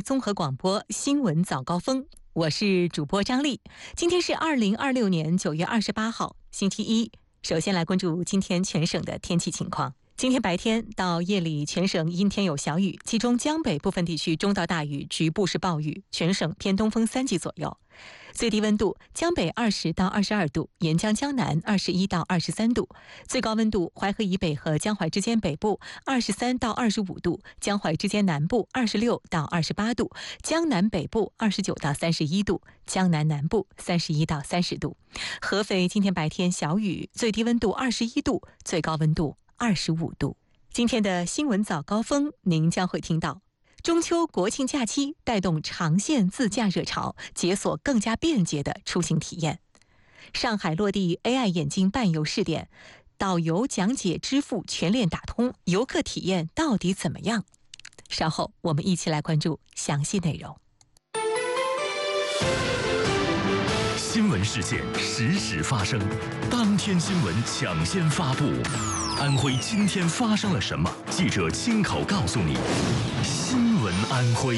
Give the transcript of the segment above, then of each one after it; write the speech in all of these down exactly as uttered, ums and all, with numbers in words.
综合广播新闻早高峰，我是主播张丽。今天是二零二六年九月二十八号，星期一。首先来关注今天全省的天气情况。今天白天到夜里，全省阴天有小雨，其中江北部分地区中到大雨，局部是暴雨，全省偏东风三级左右。最低温度，江北二十到二十二度，沿江江南二十一到二十三度。最高温度，淮河以北和江淮之间北部二十三到二十五度，江淮之间南部二十六到二十八度，江南北部二十九到三十一度，江南南部三十一到三十度。合肥今天白天小雨，最低温度二十一度，最高温度二十五度。今天的新闻早高峰，您将会听到中秋国庆假期带动长线自驾热潮，解锁更加便捷的出行体验。上海落地 A I 眼镜伴游试点，导游讲解支付全链打通，游客体验到底怎么样？稍后我们一起来关注详细内容。 新闻事件实时发生，当天新闻抢先发布。安徽今天发生了什么？记者亲口告诉你。新闻安徽。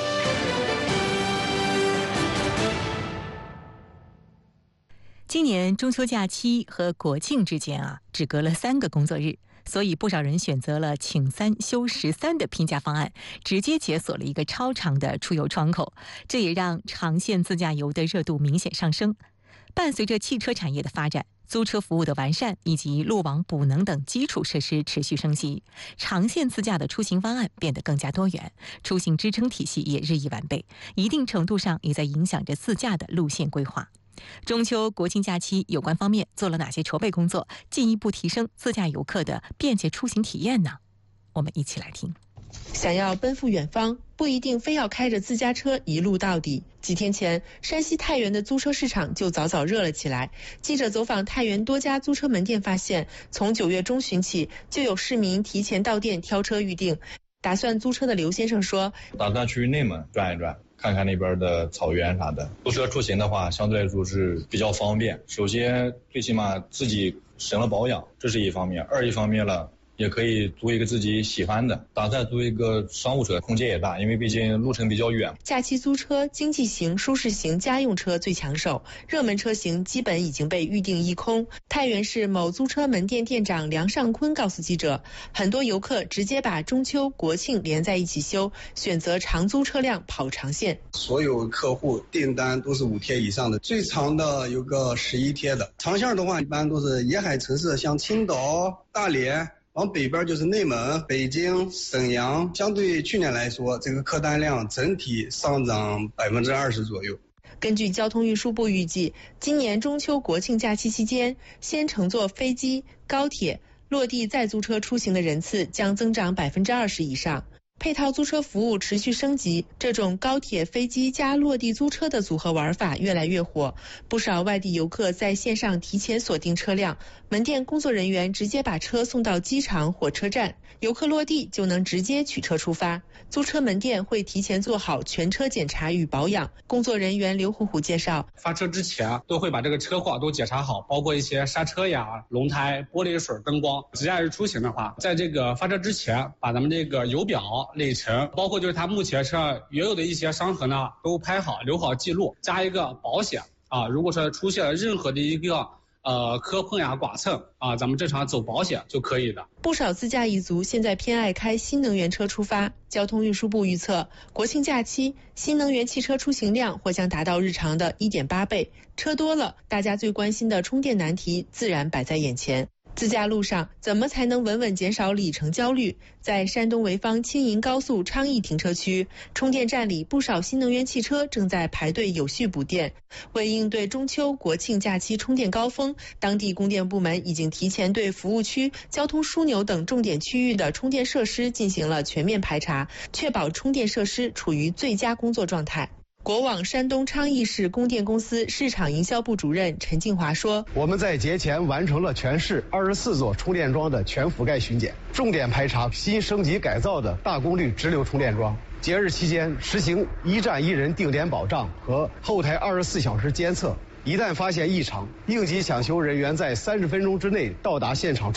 今年中秋假期和国庆之间啊，只隔了三个工作日，所以不少人选择了请三休十三的拼假方案，直接解锁了一个超长的出游窗口。这也让长线自驾游的热度明显上升。伴随着汽车产业的发展，租车服务的完善以及路网补能等基础设施持续升级，长线自驾的出行方案变得更加多元，出行支撑体系也日益完备，一定程度上也在影响着自驾的路线规划。中秋国庆假期，有关方面做了哪些筹备工作，进一步提升自驾游客的便捷出行体验呢？我们一起来听。 想要奔赴远方，不一定非要开着自家车一路到底。几天前，山西太原的租车市场就早早热了起来。记者走访太原多家租车门店，发现从九月中旬起，就有市民提前到店挑车预定。打算租车的刘先生说：“ 打算去内蒙转一转，看看那边的草原啥的。租车出行的话，相对来说是比较方便。首先，最起码自己省了保养，这是一方面；二一方面了。”也可以租一个自己喜欢的，打算租一个商务车，空间也大，因为毕竟路程比较远。 假期租车，经济型、舒适型家用车最抢手，热门车型基本已经被预定一空。太原市某租车门店店长梁尚坤告诉记者，很多游客直接把中秋、国庆连在一起休，选择长租车辆跑长线。 所有客户订单都是五天以上的，最长的有个十一天的。长线的话，一般都是沿海城市，像青岛、大连。往北边就是内蒙、北京、沈阳，相对去年来说，这个客单量整体上涨百分之二十左右。 根据交通运输部预计，今年中秋国庆假期期间，先乘坐飞机、高铁落地再租车出行的人次将增长百分之二十以上。配套租车服务持续升级，这种高铁、飞机加落地租车的组合玩法越来越火。不少外地游客在线上提前锁定车辆，门店工作人员直接把车送到机场、火车站，游客落地就能直接取车出发。租车门店会提前做好全车检查与保养。工作人员刘虎虎介绍， 发车之前都会把这个车况都检查好，包括一些刹车呀、轮胎、玻璃水、灯光。自驾游出行的话，在这个发车之前，把咱们这个油表、里程，包括就是它目前车上原有的一些伤痕呢，都拍好留好记录，加一个保险啊。如果说出现了任何的一个呃磕碰呀、剐蹭啊，咱们正常走保险就可以的。 不少自驾一族现在偏爱开新能源车出发。交通运输部预测，国庆假期新能源汽车出行量或将达到日常的 一点八倍。车多了，大家最关心的充电难题自然摆在眼前。自驾路上怎么才能稳稳减少里程焦虑？在山东潍坊青银高速昌邑停车区，充电站里不少新能源汽车正在排队有序补电。为应对中秋、国庆假期充电高峰，当地供电部门已经提前对服务区、交通枢纽等重点区域的充电设施进行了全面排查，确保充电设施处于最佳工作状态。国网山东昌邑市供电公司市场营销部主任陈静华说， 我们在节前完成了全市二十四座充电桩的全覆盖巡检，重点排查新升级改造的大功率直流充电桩。节日期间实行一站一人定点保障和后台二十四小时监测，一旦发现异常，应急抢修人员在三十分钟之内到达现场处置。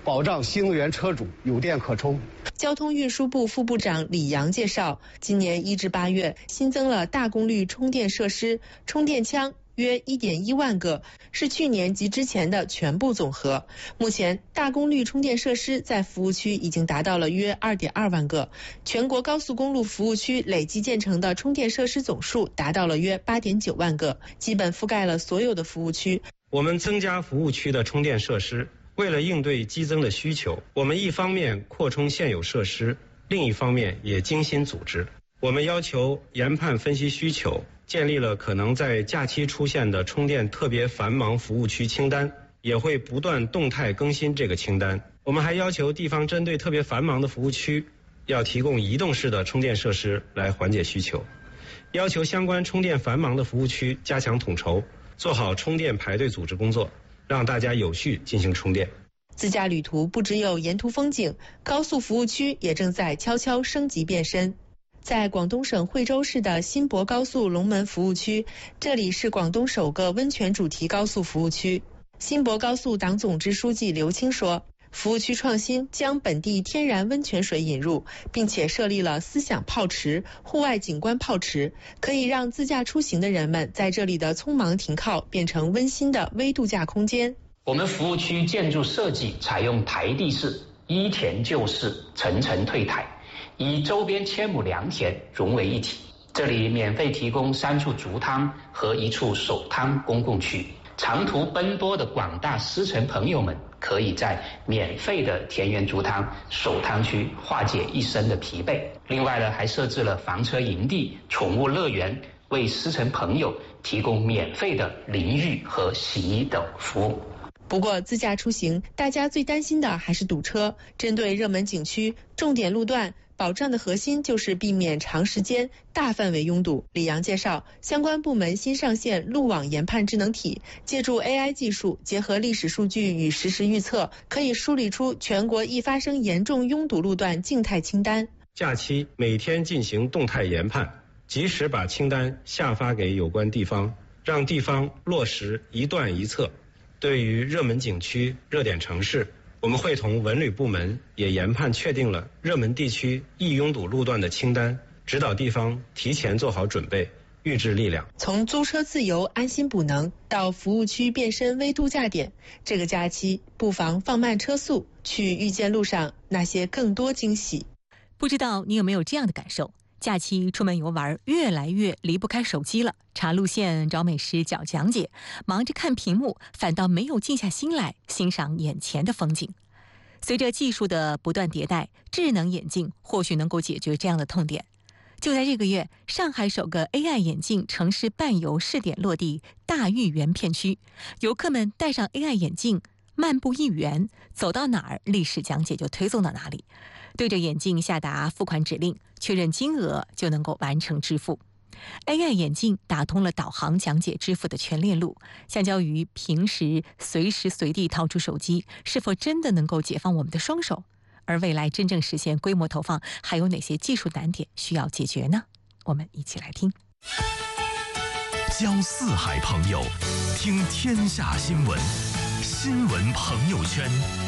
保障新能源车主有电可充。 交通运输部副部长李阳介绍，今年一至八月新增了大功率充电设施、充电枪约 一点一万个，是去年及之前的全部总和。目前大功率充电设施在服务区已经达到了约 二点二万个，全国高速公路服务区累计建成的充电设施总数达到了约 八点九万个，基本覆盖了所有的服务区。 我们增加服务区的充电设施，为了应对激增的需求，我们一方面扩充现有设施，另一方面也精心组织。我们要求研判分析需求，建立了可能在假期出现的充电特别繁忙服务区清单，也会不断动态更新这个清单。我们还要求地方针对特别繁忙的服务区，要提供移动式的充电设施来缓解需求，要求相关充电繁忙的服务区加强统筹，做好充电排队组织工作，让大家有序进行充电。 自驾旅途不只有沿途风景，高速服务区也正在悄悄升级变身。在广东省惠州市的新博高速龙门服务区，这里是广东首个温泉主题高速服务区。新博高速党总支书记刘青说，服务区创新将本地天然温泉水引入，并且设立了思想泡池、户外景观泡池，可以让自驾出行的人们在这里的匆忙停靠变成温馨的微度假空间。 我们服务区建筑设计采用台地式，依田就势，层层退台，以周边千亩良田融为一体。这里免费提供三处足汤和一处手汤公共区，长途奔波的广大司乘朋友们可以在免费的田园足汤、手汤区化解一身的疲惫。另外呢，还设置了房车营地、宠物乐园，为司乘朋友提供免费的淋浴和洗衣等服务。 不过自驾出行，大家最担心的还是堵车。针对热门景区、重点路段，保障的核心就是避免长时间、大范围拥堵。李阳介绍，相关部门新上线路网研判智能体，借助 A I 技术，结合历史数据与实时预测，可以梳理出全国易发生严重拥堵路段静态清单。 假期每天进行动态研判，及时把清单下发给有关地方，让地方落实一段一策。对于热门景区、热点城市，我们会同文旅部门也研判确定了热门地区易拥堵路段的清单，指导地方提前做好准备，预置力量。 从租车自由、安心补能到服务区变身微度假点，这个假期不妨放慢车速，去遇见路上那些更多惊喜。 不知道你有没有这样的感受？假期出门游玩越来越离不开手机了，查路线、找美食、找讲解，忙着看屏幕，反倒没有静下心来欣赏眼前的风景。随着技术的不断迭代，智能眼镜或许能够解决这样的痛点。就在这个月，上海首个 A I 眼镜城市伴游试点落地大豫园片区，游客们戴上 A I 眼镜，漫步一园，走到哪儿，历史讲解就推送到哪里。对着眼镜下达付款指令，确认金额就能够完成支付。A I 眼镜打通了导航、讲解、支付的全链路，相较于平时随时随地掏出手机，是否真的能够解放我们的双手？而未来真正实现规模投放，还有哪些技术难点需要解决呢？我们一起来听。 交四海朋友，听天下新闻，新闻朋友圈。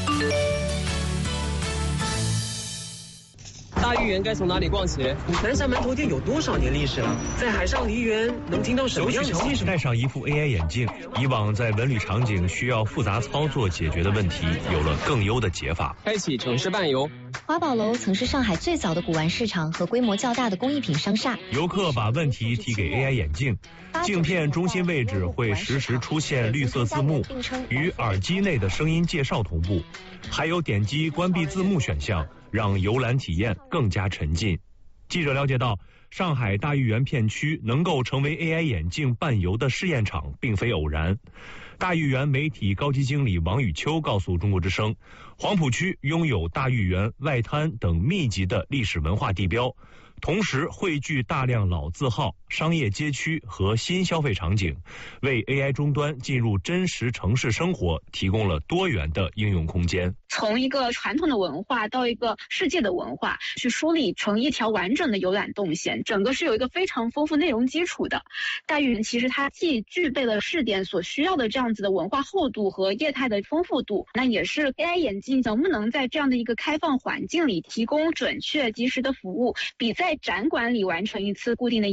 大豫园该从哪里逛起？南厦门头店有多少年历史了？在海上梨园能听到什么样的技术？ 戴上一副 A I 眼镜，以往在文旅场景需要复杂操作解决的问题，有了更优的解法。 开启城市伴游。 华宝楼曾是上海最早的古玩市场和规模较大的工艺品商厦。 游客把问题提给 A I 眼镜，镜片中心位置会实时出现绿色字幕，与耳机内的声音介绍同步，还有点击关闭字幕选项，让游览体验更加沉浸。记者了解到，上海大豫园片区能够成为 A I 眼镜伴游的试验场，并非偶然。大豫园媒体高级经理王宇秋告诉中国之声，黄浦区拥有大豫园、外滩等密集的历史文化地标，同时汇聚大量老字号、商业街区和新消费场景，为 A I 终端进入真实城市生活提供了多元的应用空间。 从一个传统的文化到一个世界的文化，去梳理成一条完整的游览动线，整个是有一个非常丰富内容基础的。大语言其实它既具备了试点所需要的这样子的文化厚度和业态的丰富度，那也是 A I 眼镜能不能在这样的一个开放环境里提供准确及时的服务，比在展馆里完成一次固定的